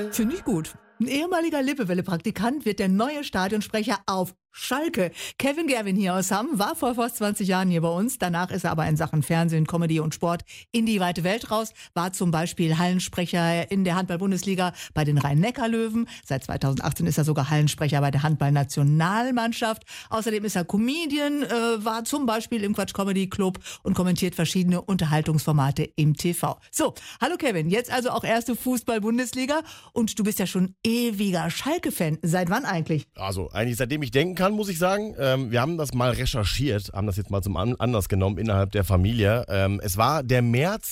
Finde ich gut. Ein ehemaliger Lippewelle-Praktikant wird der neue Stadionsprecher auf Schalke. Kevin Gerwin hier aus Hamm war vor fast 20 Jahren hier bei uns. Danach ist er aber in Sachen Fernsehen, Comedy und Sport in die weite Welt raus. War zum Beispiel Hallensprecher in der Handball-Bundesliga bei den Rhein-Neckar-Löwen. Seit 2018 ist er sogar Hallensprecher bei der Handball-Nationalmannschaft. Außerdem ist er Comedian, war zum Beispiel im Quatsch Comedy Club und kommentiert verschiedene Unterhaltungsformate im TV. So, hallo Kevin, jetzt also auch erste Fußball-Bundesliga und du bist ja schon ewiger Schalke-Fan. Seit wann eigentlich? Also eigentlich seitdem ich denken kann, muss ich sagen. Wir haben das mal recherchiert, haben das jetzt mal zum Anlass genommen innerhalb der Familie. Es war der März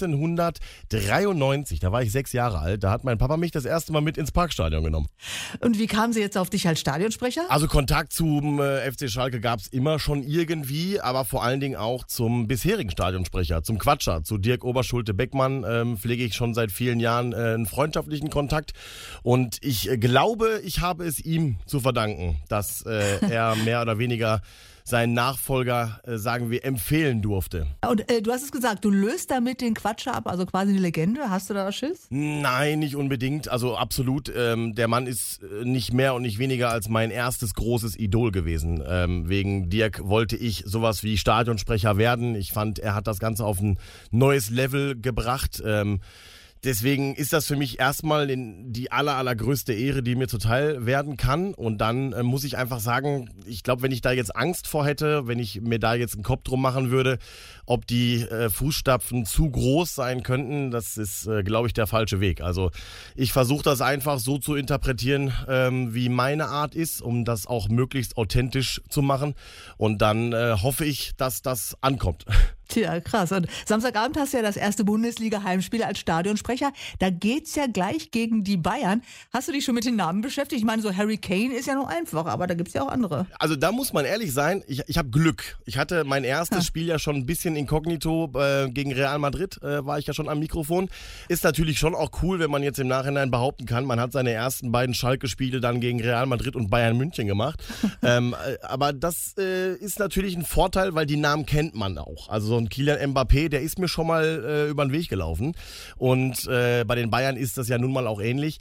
1993, da war ich 6 Jahre alt. Da hat mein Papa mich das erste Mal mit ins Parkstadion genommen. Und wie kamen sie jetzt auf dich als Stadionsprecher? Also Kontakt zum FC Schalke gab es immer schon irgendwie, aber vor allen Dingen auch zum bisherigen Stadionsprecher, zum Quatscher, zu Dirk Oberschulte-Beckmann pflege ich schon seit vielen Jahren einen freundschaftlichen Kontakt. Und ich glaube, ich habe es ihm zu verdanken, dass er mehr oder weniger seinen Nachfolger, sagen wir, empfehlen durfte. Und du hast es gesagt, du löst damit den Quatscher ab, also quasi eine Legende. Hast du da Schiss? Nein, nicht unbedingt. Also absolut. Der Mann ist nicht mehr und nicht weniger als mein erstes großes Idol gewesen. Wegen Dirk wollte ich sowas wie Stadionsprecher werden. Ich fand, er hat das Ganze auf ein neues Level gebracht. Deswegen ist das für mich erstmal die allergrößte Ehre, die mir zuteil werden kann. Und dann muss ich einfach sagen, ich glaube, wenn ich da jetzt Angst vor hätte, wenn ich mir da jetzt einen Kopf drum machen würde, ob die Fußstapfen zu groß sein könnten, das ist, glaube ich, der falsche Weg. Also ich versuche das einfach so zu interpretieren, wie meine Art ist, um das auch möglichst authentisch zu machen. Und dann hoffe ich, dass das ankommt. Tja, krass. Und Samstagabend hast du ja das erste Bundesliga-Heimspiel als Stadionsprecher. Da geht's ja gleich gegen die Bayern. Hast du dich schon mit den Namen beschäftigt? Ich meine, so Harry Kane ist ja noch einfach, aber da gibt's ja auch andere. Also da muss man ehrlich sein, ich habe Glück. Ich hatte mein erstes Spiel ja schon ein bisschen inkognito. Gegen Real Madrid war ich ja schon am Mikrofon. Ist natürlich schon auch cool, wenn man jetzt im Nachhinein behaupten kann, man hat seine ersten beiden Schalke-Spiele dann gegen Real Madrid und Bayern München gemacht. Aber das ist natürlich ein Vorteil, weil die Namen kennt man auch. Also so ein Kylian Mbappé, der ist mir schon mal über den Weg gelaufen. Und bei den Bayern ist das ja nun mal auch ähnlich.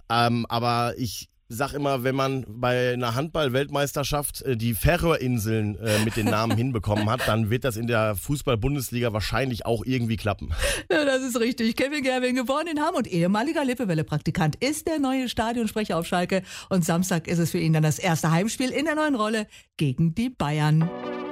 Aber ich sag immer, wenn man bei einer Handball-Weltmeisterschaft die Färöerinseln mit den Namen hinbekommen hat, dann wird das in der Fußball-Bundesliga wahrscheinlich auch irgendwie klappen. Ja, das ist richtig. Kevin Gerwin, geboren in Hamm und ehemaliger Lippewelle-Praktikant, ist der neue Stadionsprecher auf Schalke. Und Samstag ist es für ihn dann das erste Heimspiel in der neuen Rolle gegen die Bayern.